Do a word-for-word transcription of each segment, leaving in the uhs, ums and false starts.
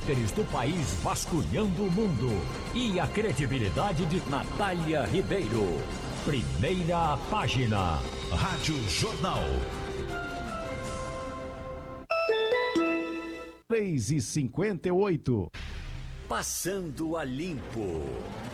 repórteres do país vasculhando o mundo e a credibilidade de Natália Ribeiro. Primeira página. Rádio Jornal. três e cinquenta e oito. Passando a limpo.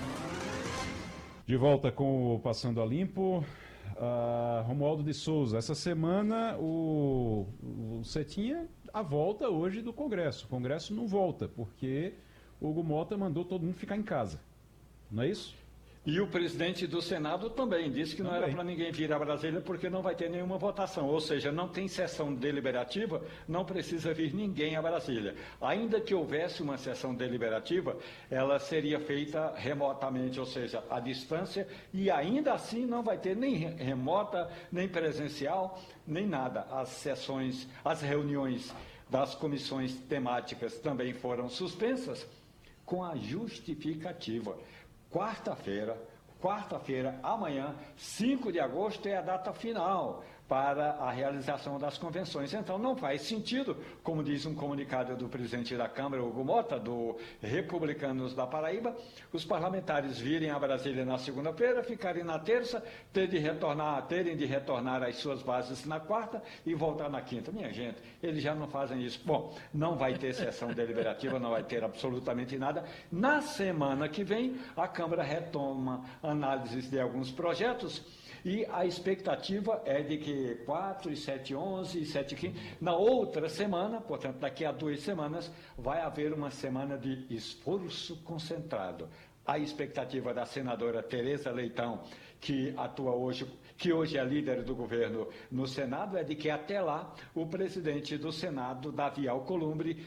De volta com o Passando a Limpo. Uh, Romualdo de Souza, essa semana o, o Cetinha a volta hoje do Congresso. O Congresso não volta, porque o Hugo Mota mandou todo mundo ficar em casa. Não é isso? E o presidente do Senado também disse que não também. era para ninguém vir a Brasília porque não vai ter nenhuma votação. Ou seja, não tem sessão deliberativa, não precisa vir ninguém a Brasília. Ainda que houvesse uma sessão deliberativa, ela seria feita remotamente, ou seja, à distância, e ainda assim não vai ter nem remota, nem presencial, nem nada. As sessões, as reuniões das comissões temáticas também foram suspensas com a justificativa. Quarta-feira, quarta-feira, amanhã, cinco de agosto, é a data final para a realização das convenções. Então, não faz sentido, como diz um comunicado do presidente da Câmara, Hugo Mota, do Republicanos da Paraíba, os parlamentares virem a Brasília na segunda-feira, ficarem na terça, terem de retornar, terem de retornar às suas bases na quarta e voltar na quinta. Minha gente, eles já não fazem isso. Bom, não vai ter sessão deliberativa, não vai ter absolutamente nada. Na semana que vem, a Câmara retoma análises de alguns projetos e a expectativa é de que quatro, e sete, onze, e sete, quinze, na outra semana, portanto, daqui a duas semanas, vai haver uma semana de esforço concentrado. A expectativa da senadora Tereza Leitão, que atua hoje, que hoje é líder do governo no Senado, é de que até lá o presidente do Senado, Davi Alcolumbre,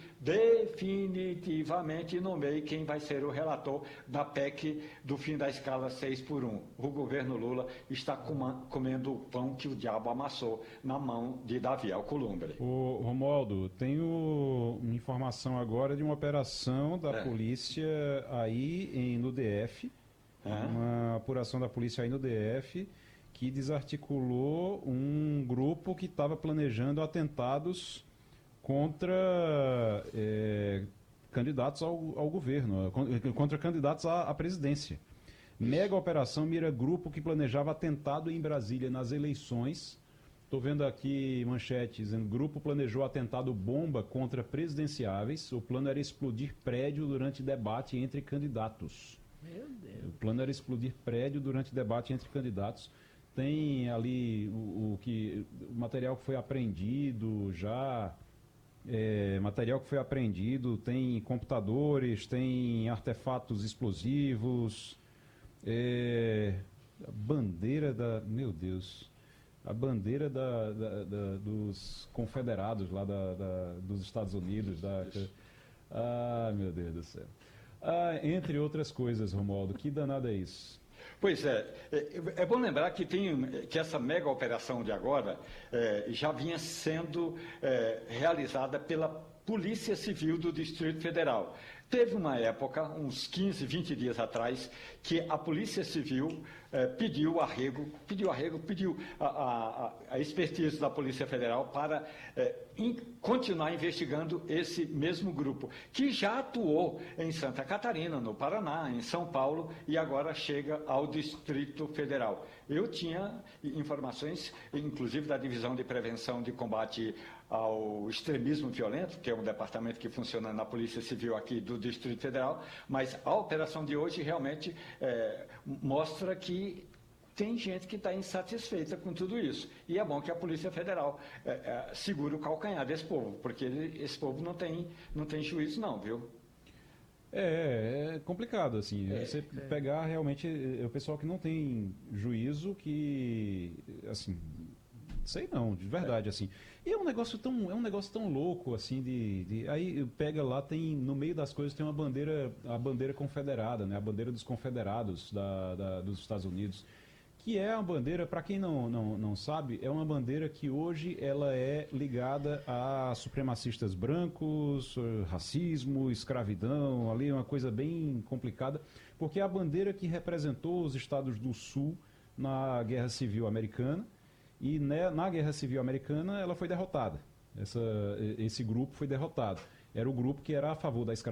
definitivamente nomeie quem vai ser o relator da P E C do fim da escala seis por um. O governo Lula está comendo o pão que o diabo amassou na mão de Davi Alcolumbre. O Romualdo, tenho informação agora de uma operação da É. polícia aí em, no D F, É. uma apuração da polícia aí no D F, que desarticulou um grupo que estava planejando atentados contra é, candidatos ao, ao governo, contra candidatos à, à presidência. Mega operação mira grupo que planejava atentado em Brasília nas eleições. Estou vendo aqui manchetes dizendo: grupo planejou atentado bomba contra presidenciáveis. O plano era explodir prédio durante debate entre candidatos. Meu Deus. O plano era explodir prédio durante debate entre candidatos. Tem ali o, o, que, o material que foi apreendido já, é, material que foi apreendido, tem computadores, tem artefatos explosivos, é, a bandeira da... Meu Deus... A bandeira da, da, da, dos confederados lá da, da, dos Estados Unidos. Da, ah, meu Deus do céu. Ah, entre outras coisas, Romualdo, que danado é isso? Pois é, é, é bom lembrar que, tem, que essa mega operação de agora é, já vinha sendo é, realizada pela Polícia Civil do Distrito Federal. Teve uma época, uns quinze, vinte dias atrás, que a Polícia Civil eh, pediu arrego, pediu arrego, pediu a, a, a expertise da Polícia Federal para eh, in, continuar investigando esse mesmo grupo, que já atuou em Santa Catarina, no Paraná, em São Paulo, e agora chega ao Distrito Federal. Eu tinha informações, inclusive da Divisão de Prevenção de Combate ao Extremismo Violento, que é um departamento que funciona na Polícia Civil aqui do Distrito Federal, mas a operação de hoje realmente é, mostra que tem gente que está insatisfeita com tudo isso. E é bom que a Polícia Federal é, é, segure o calcanhar desse povo, porque ele, esse povo não tem, não tem juízo não, viu? É, é complicado, assim, É, você é. pegar realmente é, o pessoal que não tem juízo, que, assim... Sei não, de verdade, assim. E é um negócio tão, é um negócio tão louco, assim, de, de... Aí pega lá, tem, no meio das coisas tem uma bandeira, a bandeira confederada, né? A bandeira dos confederados da, da, dos Estados Unidos, que é uma bandeira, para quem não, não, não sabe, é uma bandeira que hoje ela é ligada a supremacistas brancos, racismo, escravidão, ali é uma coisa bem complicada, porque é a bandeira que representou os Estados do Sul na Guerra Civil Americana. E né, na Guerra Civil Americana ela foi derrotada. Essa, esse grupo foi derrotado. Era o grupo que era a favor da escravidão.